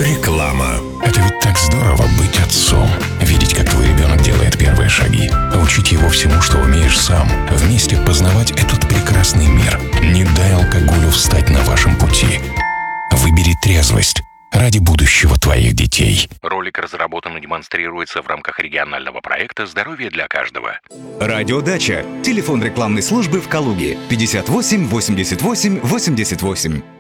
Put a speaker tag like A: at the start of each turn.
A: Реклама.
B: Это ведь так здорово быть отцом. Видеть, как твой ребенок делает первые шаги. Учить его всему, что умеешь сам. Вместе познавать этот прекрасный мир. Не дай алкоголю встать на вашем пути. Выбери трезвость ради будущего твоих детей.
C: Ролик разработан и демонстрируется в рамках регионального проекта «Здоровье для каждого».
D: Радиодача. Телефон рекламной службы в Калуге 58 88 88.